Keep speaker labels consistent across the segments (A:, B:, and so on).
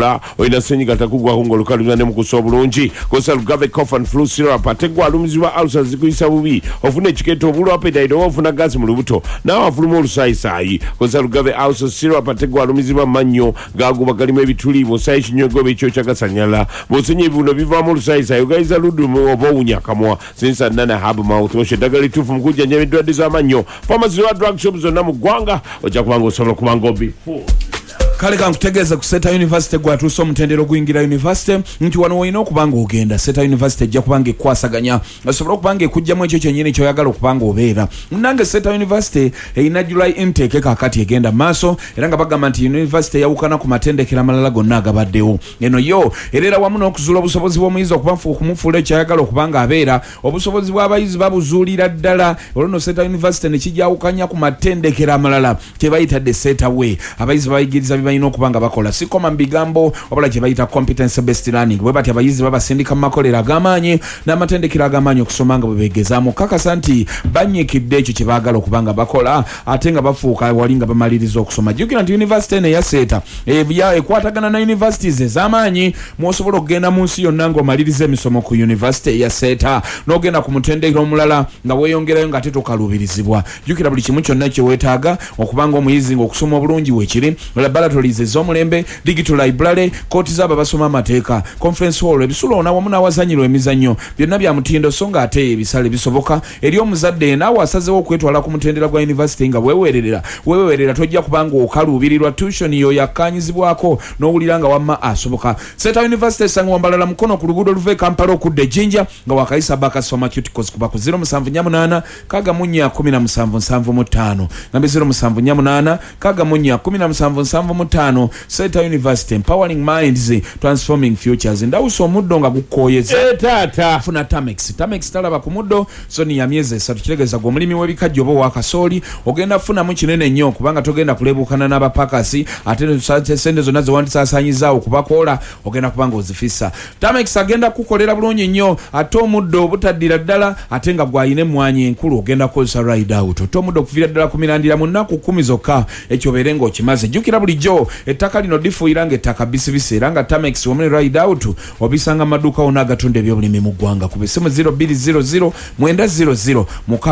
A: kola oyina senyiga takugwa ngo lukaluzane mu kusobulungi kosa lugave cough and flu syrup ategwa alumizibwa ulcers zikuyisa bubi ofuna ekiketo obulu appetite ofuna gas mu lubuto nawe afuluma olusayisayi kosa lugave ulcers syrup ategwa alumizibwa mannyo gaguba galimu ebituli bosayi kinyogobe ekyo kyagasanyala bosenye ebibuno bivaamu olusayisayi ogayiza ludumu oba owunya akamwa sinsa nana hab mouth oshe eddagala lituufu mu kujjanjaba endwadde z'amannyo pharmacy wa drug shop zonna mu ggwanga ojja kubanga osobola okubanga before
B: kale kankutegeeza ku Seta University gwatuusa omutendero guyingira university nti wano woyina okubanga ogenda Seta University ejja kubanga ekwasaganya osobola okubanga ekujjamu ekyo kyennyini kyoyagala okubanga obeera nange Seta University eyina July intake kakati egenda maaso era nga bagamba nti university yawukana ku matendekero amalala gonna agabaddewo eno yo erera wamu n'okuzuula obusobozi bw'omuyizi okumufuula ekyayagala okubanga abeera obusobozi bw'abayizi babuzuulira ddala olwono Seta University ne kijawukanya ku matendekero amalala kye bayitadde Seta we abayizi bayigiriza balina okubanga bakola sikoma mbigambo wabula kye bayita competence based learning bwe bati abayizi babasindika mu makolero ag'amaanyi n'amatendekero ag'amaanyi okusoma nga bwe beegezaamu kakasa nti banyikidde ekyo kye baagala okubanga bakola ate nga bafuuka wali nga bamaliriza okusoma jjukira nti university eno eya Seta ekwatagana na universities ez'amaanyi mwosobola okugenda mu nsi yonna ng'omaliriza emisomo ku university eya Seta n'ogenda ku mutendekero omulala nga weeyongerayo nga ate tokaluubirizibwa jjukira buli kimu kyonna kye weetaaga okubanga omuyizi ng'okusoma obulungi weekiri laboratories ez'omulembe digital library kooti z'abo basoma amateeka conference hall ebisulo wamu n'awazanyirwa emizannyo byonna bya mutindo so nga ate ebisale bisoboka eri omuzadde naawe asazewo okwetwala ku mutendera gwa university nga wewewerera tojja kubanga okaluubirirwa tuition yo yakkaanyizibwako n'owulira nga wamma asoboka Seta University esangibwa Mbalala mukono ku luguudo oluva e Kampala okudda e Jinja nga wakayisa Bakas Pharmaceuticals kuba ku 078 kagamunya 1775 nambe 078 kagamunya 1775 Seta University empowering minds transforming futures ndawuso omuddo nga gukoyeza
A: tata
B: funa Tamex talaba ku muddo soni ya myezi 3 kiregeza go mulimi webikajjo bo wakasoli ogenda funa mu kinene nnyo kubanga togenda kulebukana n'abapakasi ate sende zonna zewandisaasaanyizaawo kubakola ogenda kubanga ozifisa Tamex agenda kukolera bulungi nnyo ate omuddo obutaddira ddala ate nga gwayina emmwanyi enkulu ogenda kukozesa ride out ate omuddo okuviira ddala ku mirandira mu nnaku 10 zokka ekyo obeere ng'okimaze jjukira bulijjo ettaka lino difuuyira ng'ettaka bisibisi era nga Tamex wamu ne ride out obisanga maduuka wonna agatunda ebyobulimi mu ggwanga ku bisimu 0200 900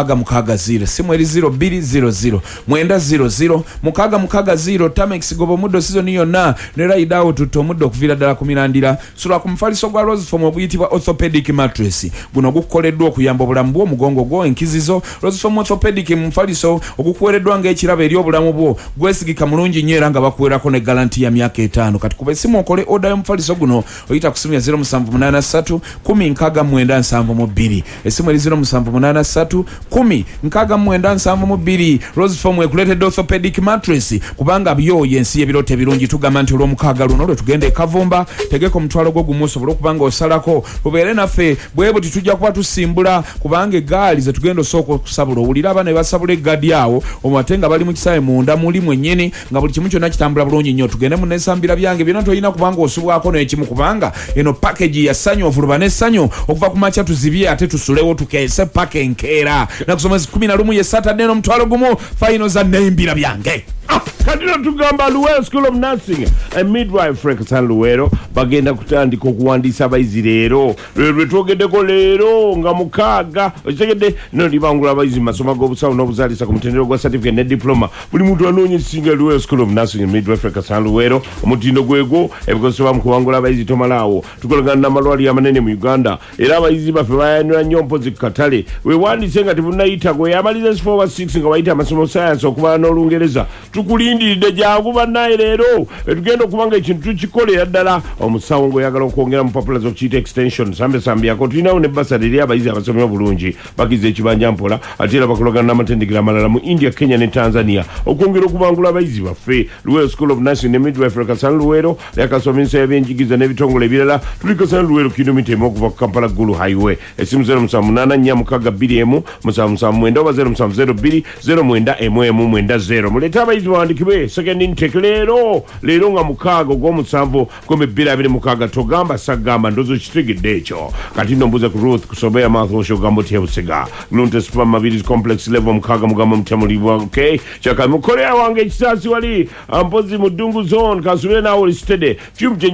B: 660 simu eri 0200 900 660 Tamex goba omuddo sizoni yonna ne ride out omuddo okuviira ddala ku mirandira sula ku mufaliso gwa Rose Form obuyitibwa orthopedic mattress guno gukoleddwa okuyamba obulamu bw'omugongo gwo enkizizo Rose Form orthopedic mufaliso ogukuweereddwa ng'ekirabo eri obulamu bwo gwesigika mulungi nnyo era nga bakuweerako ne garanti ya myaka 5 kati kuba esimu okole oda y'omufaliso guno oyita ku simu ya 0783 10 esimu eri 0783 10 Rose Form ekuleetedde orthopedic mattress kubanga byo yensi y'ebirooto ebirungi tugamba nti olw'omukaaga luno lwe tugenda e Kavumba tegeko omutwalo gwo gumu osobola okubanga osalako obeere naffe bwe buti tujja kuba tusimbula kubanga eggaali ze tugenda osooka okusabula owulira abaana ne basabula eggadi awo omwate nga bali mu kisaawe munda muli mwennyini nga buli kimu kyonna kitambula bulungi nnyo tugende mu n'ensambira byange byonna tolina kubanga osubwako n'ekimu kubanga eno package ya ssanyu ovuluba n'essanyu okuva ku makya tuzibye ate tusulewo tukeese paka enkeera nakusomezi 11 ye Saturday n'omutwalo gumu fayino za n'embira byange
A: katino tugamba Luwero School of Nursing and Midwifery San Luwero bagenda kutandika okuwandiisa abayizi leero lwe twogeddeko leero nga mukaaga okitegedde no libangula abayizi mu masomo g'obusawo n'obuzaalisa ku mutendero gwa certificate ne diploma buli muntu anoonya ekisinga Luwero School of Nursing and Midwifery San Luwero omutindo gwegwo ebikozesebwa mu kuwangula abayizi tomalaawo tukolagana n'amalwaliro amanene mu Uganda era abayizi baffe bayanira nnyo mpozi ku katale weewandiise nga tebunnayita gweyamaliza 4/6 nga wayita amasomo sayansi okubala n'Olungereza tukulindiridde jangu bannaye leero tugenda okubanga ekintu tukikolera ddala omusawo ng'oyagala okwongera mu populars okiyita extension sambyako tulinawo ne basari eri abayizi abasomera bulungi bakiza ekibanja mpola ate era bakolagana n'amatendekero amalala mu India, Kenya ne Tanzania okwongera okubangula abayizi baffe. Luwero School of Nursing ne Midwifery San Luwero yakasomesa y'ebyenjigiriza n'ebitongole ebirala tuli San Luwero kilomita emu okuva ku Kampala Gulu Highway esimu 0784 769 oba 0702 09 muleta abayizi bawandikibwe second intake leero nga mukaaga ogw'omusanvu gome 2026 togamba sagamba ndozo kitegedde ekyo kati nombuza ku Ruth kusobeya mathosho gambo tyebusiga Glunte Super Mabilis Complex level mukaaga mugamba mutamulibwa okay chaka mukorea wange ekisasi wali ampozi mu Dungu zone kasubire nawo listede